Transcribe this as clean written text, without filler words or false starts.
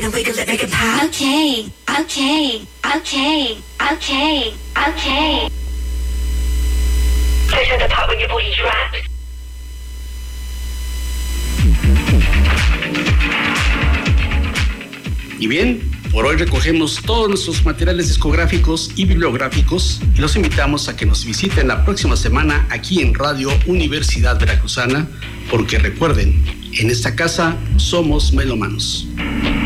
it and wiggle it, make it pop. Okay, okay, okay, okay, okay. Push at the part when your body drops. Y bien, por hoy recogemos todos nuestros materiales discográficos y bibliográficos y los invitamos a que nos visiten la próxima semana aquí en Radio Universidad Veracruzana, porque recuerden, en esta casa somos melómanos.